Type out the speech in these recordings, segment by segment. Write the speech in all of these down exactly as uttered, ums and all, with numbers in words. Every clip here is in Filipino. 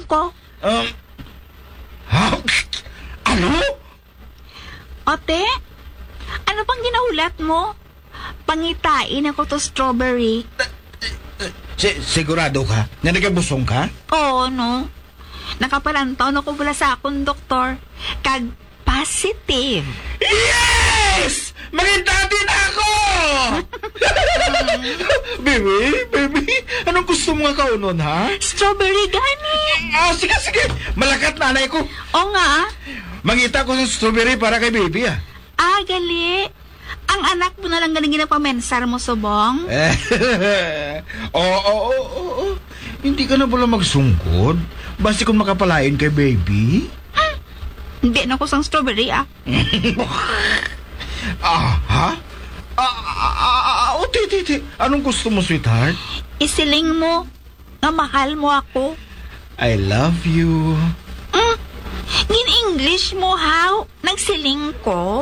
ko. Um, ha? Ano? Ote, ano pang ginahulat mo? Pangitain ako to strawberry. Si- sigurado ka? Na nagabusong ka? Oo, no? Nakapalantaw na ko pala sa akong doktor. Kag positive. Yes! Maganda din ako! Baby, baby, anong gusto mo nga kaunon, ha? Strawberry gani. Ah, sige, sige. Malakat nanay ko. O nga, Mangita ko sa strawberry para kay baby, ah. ah, gali. Ang anak mo na lang galing ginapamensar mo, subong. Oo, oo, oo, oo. Hindi ka na pala magsungkod? Basta kung makapalain kay baby? Hindi na ko sang strawberry, ah. Ah, ha? Ah, ah, ah, ah, oh, titi, titi. Anong gusto mo, sweetheart? Isiling mo na mahal mo ako. I love you. Mm. Ngin-English mo, how? Nagsiling ko?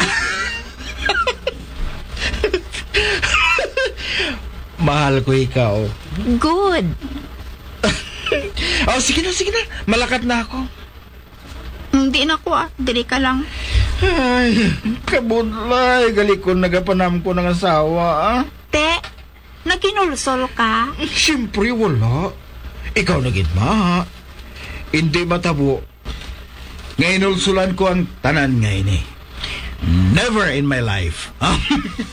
Mahal ko ikaw. Good. Oh, sige na, sige na. Malakat na ako. Hindi na ko, ah. Dili ka lang. Ay, kabudlay. Gali ko nagapanam ko ng asawa, ah. Te, naginulsol ka? Siyempre, wala. Ikaw na gitma. Hindi matabo. Ngayon ulsulan ko ang tanan ngayon eh. Never in my life.